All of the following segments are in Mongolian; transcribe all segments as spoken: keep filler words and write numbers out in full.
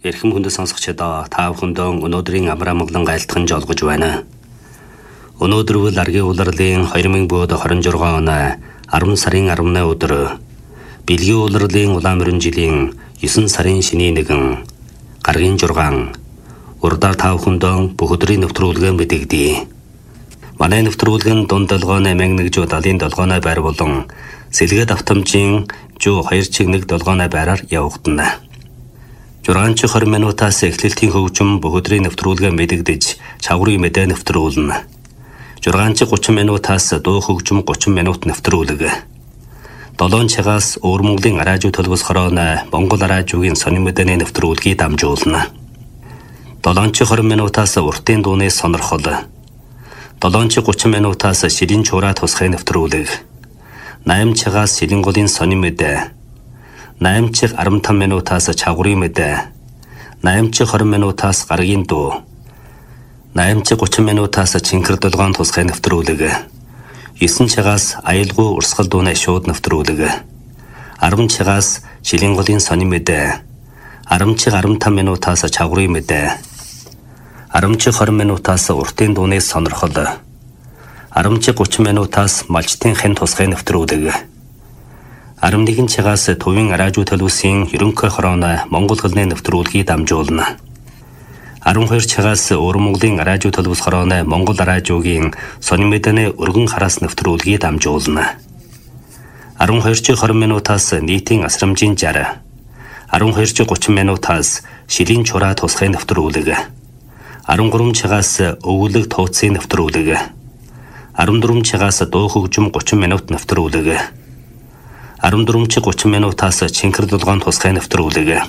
Эрхэм хүндэт сонсогчдоо та бүхэндээ өнөөдрийн Авраамглан айлтхан жолгож байна. Өнөөдөр бол аргийн улирлын две тысячи двадцать шесть оны арван сарын арваны өдөр Бэлгийн улирлын улаан жилийн девять сарын шиний нэгэн гаргийн жургаан урдаар та бүхэндээ бүх өдрийн нэвтрүүлгээ мэдэгдэе. Манай нэвтрүүлгэн дунд долгооны мянга жуу далийн долгооны байр болон сэлгээд автомжийн жуу хоёр чиг нэг долгооны байраар явагдана. Жургаанч двадцать минутаас эхлэлтийн хөгжим бүх өдрийн нэвтрүүлгээ мэдэгдэж чаврын мэдээ нэвтрүүлнэ. Жургаанч тридцать минутаас дуу хөгжим тридцать минут нэвтрүүлэг. долоон цагаас Өвөр Монголын радио төлбөс хорооны Монгол радиогийн сонин мэдээний нэвтрүүлгийг дамжуулна. долоон двадцать минутаас уртын дууны сонирхол. долоон тридцать минутаас шилэн чураа тусгай нэвтрүүлэг. восемь цагаас шилэн голын сонин мэдээ. восемь арван минутаас чаврын мэдээ. восемь двадцать минутаас гаргийн дуу. восемь тридцать минутаас чинкэр долгоон тусгай нэвтрүүлэг. девять цагаас аюулгүй урсгал дууны шууд нэвтрүүлэг. ten цагаас шилэн голын сонин мэдээ. ten арван минутаас чаврын мэдээ. ten двадцать минутаас уртын дууны сонирхол. ten тридцать минутаас малчтын хэн тусгай нэвтрүүлэг. eleven цагаас төвийн радио төлөвсөн ерөнхий хорооны Монгол хэлний нэвтрүүлгийг дамжуулна. twelve цагаас Өвөр Монголын радио төлөвс хорооны Монгол радиогийн сонин мэдээний өргөн хараас нэвтрүүлгийг дамжуулна. twelve тридцать минутаас нийтийн асрамжийн жар. twelve тридцать минутаас шилэн чураа тусгай нэвтрүүлэг. thirteen цагаас өвөлөг тууцын нэвтрүүлэг. fourteen цагаас дуу хөгжим тридцать минут нэвтрүүлэг. fourteen тридцать минутаас чинкэр долгоон тусгай нэвтрүүлэг.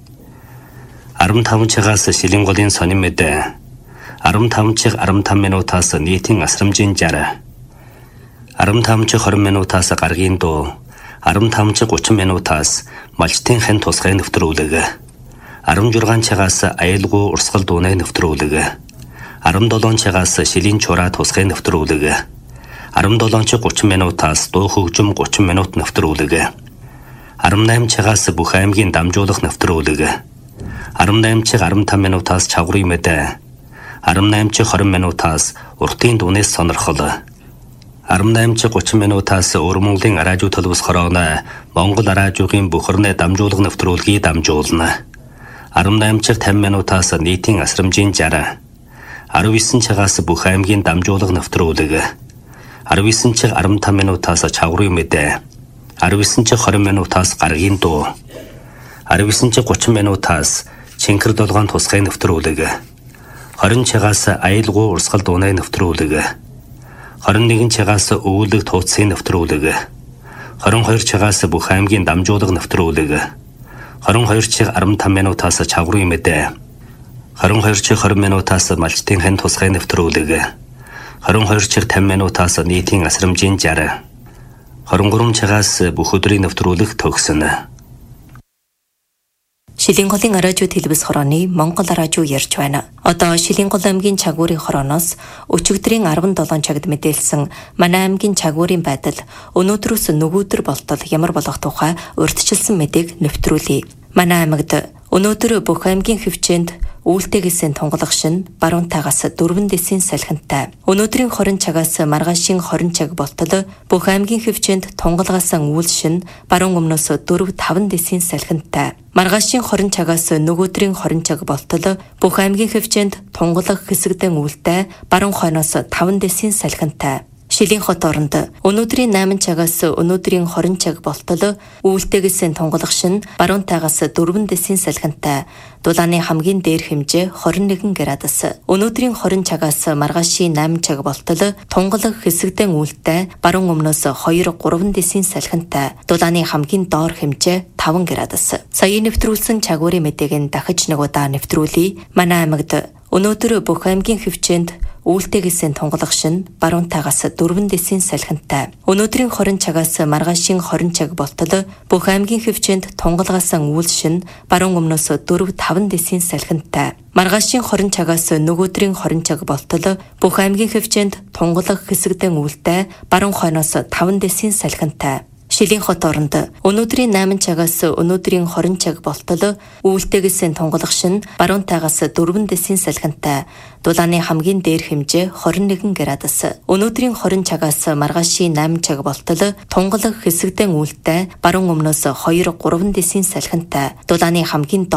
fifteen цагаас шилэн голын сонин мэдээ. fifteen арван минутаас нийтийн асрамжийн жар. fifteen двадцать минутаас гаргийн дуу. fifteen тридцать минутаас малчтын хэн тусгай нэвтрүүлэг. sixteen цагаас аюулгүй урсгал дууны нэвтрүүлэг. seventeen цагаас шилэн чураа тусгай нэвтрүүлэг. seventeen тридцать минутаас дуу хөгжим тридцать минут нэвтрүүлэг. eighteen цагаас бүх аймгийн дамжуулах нэвтрүүлэг. eighteen арван минутаас чаврын мэдээ. eighteen twenty минутаас уртын дууны сонирхол. eighteen тридцать минутаас Өвөр Монголын радио төлөвс хорооны Монгол радиогийн бүхэрний дамжуулах нэвтрүүлгийг дамжуулна. eighteen фифty минутаас нийтийн асрамжийн жар. nineteen цагаас бүх аймгийн дамжуулах нэвтрүүлэг. nineteen арван минутаас чаврын мэдээ. nineteen twenty минутаас гаргийн дуу. nineteen thirty минутаас чинкэр долгоон тусгай нэвтрүүлэг. twenty цагаас аюулгүй урсгал дууны нэвтрүүлэг. twenty-one цагаас өвөлөг тууцын нэвтрүүлэг. twenty-two цагаас бүх аймгийн дамжуулах нэвтрүүлэг. twenty-two арван минутаас чаврын мэдээ. twenty-two twenty минутаас малчтын хэн тусгай нэвтрүүлэг. twenty-two фifty минутаас нийтийн асрамжийн жар. twenty-three цагаас бүх өдрийн нэвтрүүлэг төгснө. Шилэн голын радио телевиз хорооны Монгол радио ярьж байна. Одоо Шилэн гол аймгийн чагуурын хорооноос өчигдрийн seventeen цагт мэдээлсэн манай аймгийн чагуурын байдал өнөөдрөөс нөгөөдөр болтол ямар болох тухай урьдчилсан мэдээг нэвтрүүлье. Манай аймагт өнөөдөр бүх аймгийн хөвчөнд үйлтэйгсэн тунгалах шин баруун тагаас дөрвөн дэсийн салхинтай. Өнөөдрийн twenty цагаас маргаашийн twenty цаг болтол бүх аймгийн хөвчөнд тунгалгаасан үйл шин баруун өмнөөс four five дэсийн салхинтай. Маргаашийн twenty цагаас нөгөөдрийн twenty цаг болтол бүх аймгийн хөвчөнд тунгалах хэсэгдэн үйлтэй баруун хойноос five дэсийн салхинтай. Шилийн хот оронд өнөөдрийн eight цагаас өнөөдрийн twenty цаг болтол үйлтэйгсэн тунгалах шин баруун тагаас four дэсийн салхинтай. Дулааны хамгийн дээр хэмжээ twenty-one градус. Өнөөдрийн twenty цагаас маргаашийн eight цаг болтол тунгалах хэсэгдэн үйлтэй баруун өмнөөс two three дэсийн салхинтай. Дулааны хамгийн доор хэмжээ five градус. Сая нэвтрүүлсэн чагуурын мэдээг нь дахиж нэг удаа нэвтрүүлье. Манай аймагт өнөөдөр бүх аймгийн хөвчөнд үйлтэйгсэн тунгалах шин баруун тагаас four дэсийн салхинтай. Өнөөдрийн twenty цагаас маргаашийн twenty цаг болтол бүх аймгийн хөвчөнд тунгалгаасан үйл шин баруун өмнөөс four five дэсийн салхинтай. Маргаашийн twenty цагаас нөгөөдрийн twenty цаг болтол бүх аймгийн хөвчөнд тунгалах хэсэгдэн үйлтэй баруун хойноос five дэсийн салхинтай. Шилийн хот оронд өнөөдрийн найман цагаас өнөөдрийн хорин цаг болтол үүлтэйгээс тунгалах шин баруун тагаас дөрвөн дэсийн салхинтай дулааны хамгийн дээр хэмжээ хорин нэгэн градус. Өнөөдрийн хорин цагаас маргаашийн найман цаг болтол тунгалах хэсэгдэн үүлтэй баруун өмнөөс хоёр гурван дэсийн салхинтай дулааны хамгийн